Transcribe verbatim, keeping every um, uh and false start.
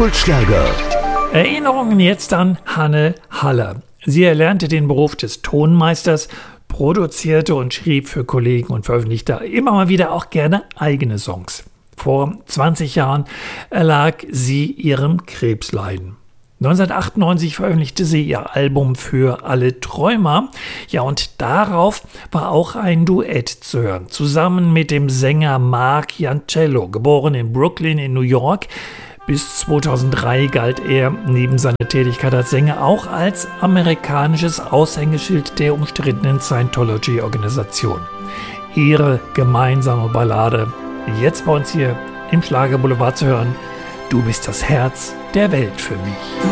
Kultschlager. Erinnerungen jetzt an Hanne Haller. Sie erlernte den Beruf des Tonmeisters, produzierte und schrieb für Kollegen und veröffentlichte immer mal wieder auch gerne eigene Songs. Vor zwanzig Jahren erlag sie ihrem Krebsleiden. neunzehnhundertachtundneunzig veröffentlichte sie ihr Album Für alle Träumer. Ja, und darauf war auch ein Duett zu hören. Zusammen mit dem Sänger Marc Jancello, geboren in Brooklyn in New York. Bis zweitausenddrei galt er neben seiner Tätigkeit als Sänger auch als amerikanisches Aushängeschild der umstrittenen Scientology-Organisation. Ihre gemeinsame Ballade, jetzt bei uns hier im Schlager Boulevard zu hören. Du bist das Herz der Welt für mich.